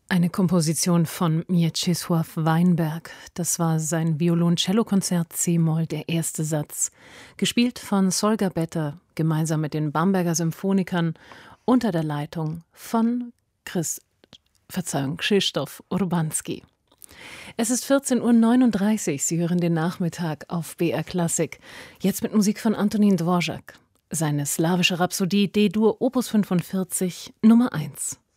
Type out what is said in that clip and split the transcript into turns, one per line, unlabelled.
Eine Komposition von Mieczysław Weinberg. Das war sein Violoncello-Konzert C-Moll, der erste Satz. Gespielt von Solga Better, gemeinsam mit den Bamberger Symphonikern, unter der Leitung von Krzysztof Urbanski. Es ist 14:39 Uhr, Sie hören den Nachmittag auf BR Klassik. Jetzt mit Musik von Antonín Dvořák. Seine slawische Rhapsodie D-Dur Opus 45, Nummer 1.